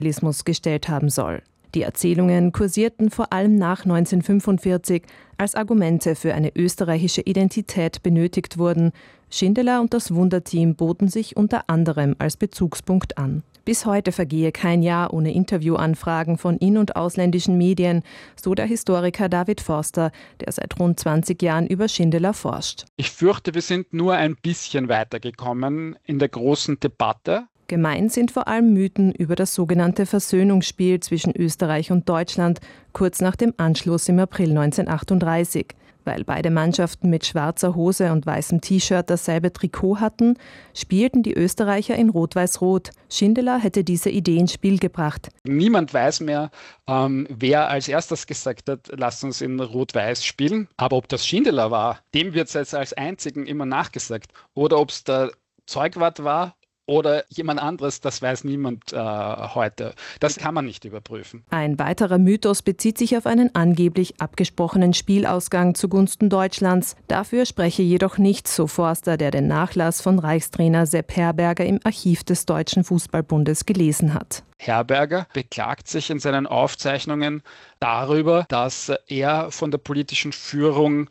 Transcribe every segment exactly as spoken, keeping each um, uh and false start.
Nationalismus gestellt haben soll. Die Erzählungen kursierten vor allem nach neunzehnhundertfünfundvierzig, als Argumente für eine österreichische Identität benötigt wurden. Schindler und das Wunderteam boten sich unter anderem als Bezugspunkt an. Bis heute vergehe kein Jahr ohne Interviewanfragen von in- und ausländischen Medien, so der Historiker David Forster, der seit rund zwanzig Jahren über Schindler forscht. Ich fürchte, wir sind nur ein bisschen weitergekommen in der großen Debatte. Gemeint sind vor allem Mythen über das sogenannte Versöhnungsspiel zwischen Österreich und Deutschland, kurz nach dem Anschluss im April neunzehnhundertachtunddreißig. Weil beide Mannschaften mit schwarzer Hose und weißem T-Shirt dasselbe Trikot hatten, spielten die Österreicher in Rot-Weiß-Rot. Schindler hätte diese Idee ins Spiel gebracht. Niemand weiß mehr, ähm, wer als erstes gesagt hat, lasst uns in Rot-Weiß spielen. Aber ob das Schindler war, dem wird es jetzt als einzigen immer nachgesagt. Oder ob es der Zeugwart war oder jemand anderes, das weiß niemand äh, heute. Das kann man nicht überprüfen. Ein weiterer Mythos bezieht sich auf einen angeblich abgesprochenen Spielausgang zugunsten Deutschlands. Dafür spreche jedoch nichts, so Forster, der den Nachlass von Reichstrainer Sepp Herberger im Archiv des Deutschen Fußballbundes gelesen hat. Herberger beklagt sich in seinen Aufzeichnungen darüber, dass er von der politischen Führung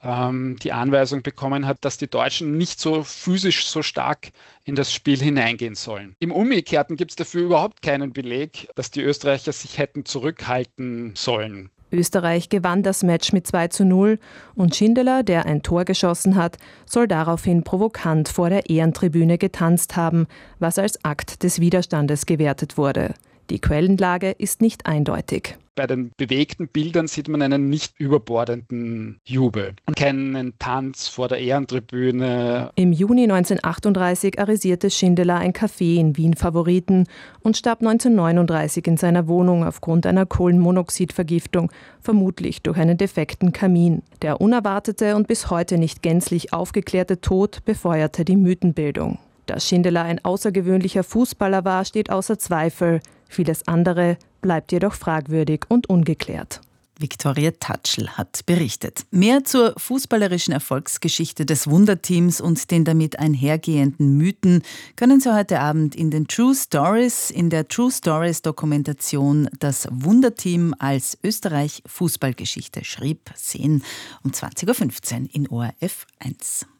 die Anweisung bekommen hat, dass die Deutschen nicht so physisch so stark in das Spiel hineingehen sollen. Im Umgekehrten gibt es dafür überhaupt keinen Beleg, dass die Österreicher sich hätten zurückhalten sollen. Österreich gewann das Match mit zwei zu null und Schindler, der ein Tor geschossen hat, soll daraufhin provokant vor der Ehrentribüne getanzt haben, was als Akt des Widerstandes gewertet wurde. Die Quellenlage ist nicht eindeutig. Bei den bewegten Bildern sieht man einen nicht überbordenden Jubel und keinen Tanz vor der Ehrentribüne. Im Juni neunzehnhundertachtunddreißig arisierte Schindler ein Café in Wien-Favoriten und starb neunzehnhundertneununddreißig in seiner Wohnung aufgrund einer Kohlenmonoxidvergiftung, vermutlich durch einen defekten Kamin. Der unerwartete und bis heute nicht gänzlich aufgeklärte Tod befeuerte die Mythenbildung. Dass Schindler ein außergewöhnlicher Fußballer war, steht außer Zweifel. Vieles andere bleibt jedoch fragwürdig und ungeklärt. Viktoria Tatschl hat berichtet. Mehr zur fußballerischen Erfolgsgeschichte des Wunderteams und den damit einhergehenden Mythen können Sie heute Abend in den True Stories, in der True Stories Dokumentation Das Wunderteam als Österreich Fußballgeschichte schrieb, sehen um zwanzig Uhr fünfzehn in O R F eins.